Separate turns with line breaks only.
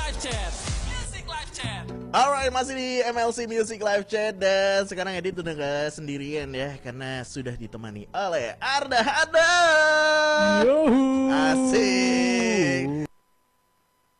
Live Chat. Music Live Chat.
Alright, masih di MLC Music Live Chat. Dan sekarang Edit udah gak sendirian ya, karena sudah ditemani oleh Arda Adam.
Yuhu.
Asik.